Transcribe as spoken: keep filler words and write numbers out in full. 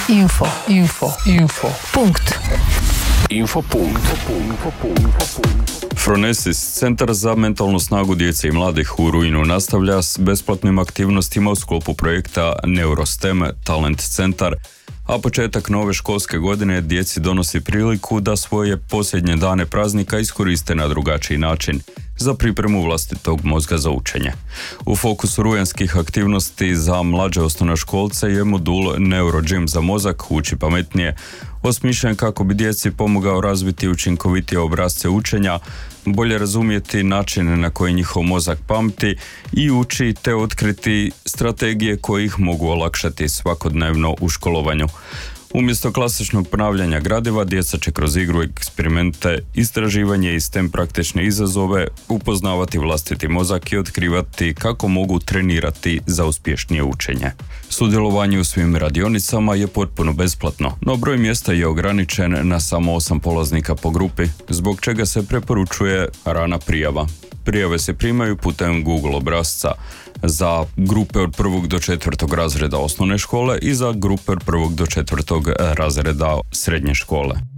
Info, info, info. Punkt. Info punkt. Phronesis, Centar za mentalnu snagu djece i mladih u Rujnu, nastavlja s besplatnim aktivnostima u sklopu projekta Neurostem Talent Centar, a početak nove školske godine djeci donosi priliku da svoje posljednje dane praznika iskoriste na drugačiji način za pripremu vlastitog mozga za učenje. U fokusu rujanskih aktivnosti za mlađe osnovnoškolce je modul Neurogym za mozak, uči pametnije, osmišljen kako bi djeci pomogao razviti učinkovitije obrasce učenja, bolje razumjeti načine na koji njihov mozak pamti i uči te otkriti strategije koje ih mogu olakšati svakodnevno u školovanju. Umjesto klasičnog ponavljanja gradiva, djeca će kroz igru, eksperimente, istraživanje i STEM praktične izazove upoznavati vlastiti mozak i otkrivati kako mogu trenirati za uspješnije učenje. Sudjelovanje u svim radionicama je potpuno besplatno, no broj mjesta je ograničen na samo osam polaznika po grupi, zbog čega se preporučuje rana prijava. Prijave se primaju putem Google obrasca za grupe od prvog do četvrtog razreda osnovne škole i za grupe od prvog do četvrtog razreda srednje škole.